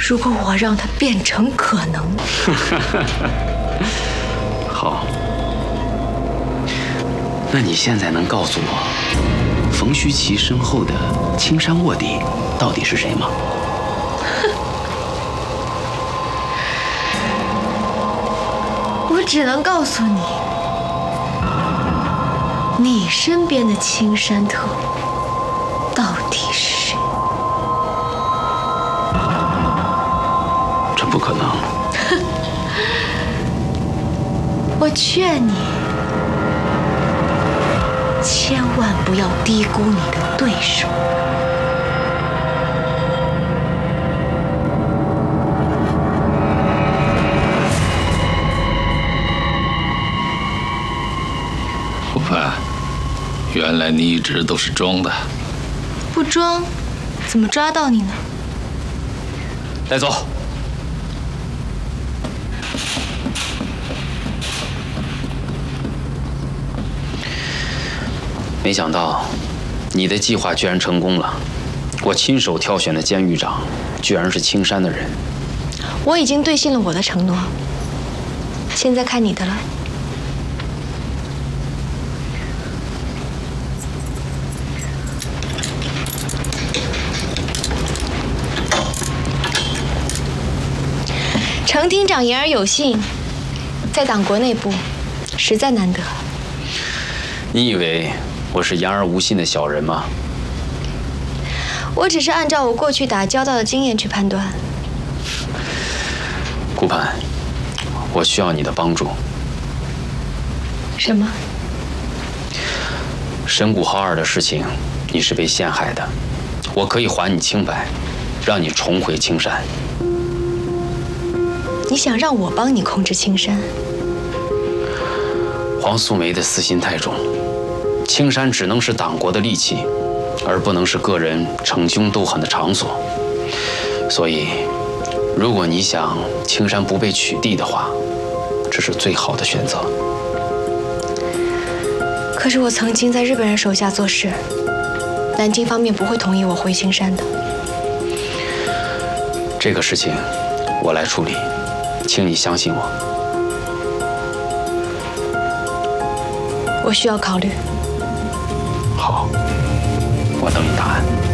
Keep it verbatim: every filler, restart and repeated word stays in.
如果我让它变成可能， 好，那你现在能告诉我，冯虚奇身后的青山卧底到底是谁吗？ 我只能告诉你，你身边的青山特到底是谁？ 这不可能。 我劝你，千万不要低估你的对手。 顾盼，原来你一直都是装的。 不装，怎么抓到你呢？ 带走。没想到，你的计划居然成功了。我亲手挑选的监狱长，居然是青山的人。 我已经兑现了我的承诺，现在看你的了。程厅长言而有信，在党国内部实在难得。 你以为我是言而无信的小人吗？ 我只是按照我过去打交道的经验去判断。 顾盼，我需要你的帮助。 什么？ 神谷浩二的事情，你是被陷害的，我可以还你清白，让你重回青山。 你想让我帮你控制青山？ 黄素梅的私心太重，青山只能是党国的利器，而不能是个人逞凶斗狠的场所。所以，如果你想青山不被取缔的话，这是最好的选择。 可是我曾经在日本人手下做事，南京方面不会同意我回青山的。 这个事情我来处理，请你相信我。 我需要考虑。 好，我等你答案。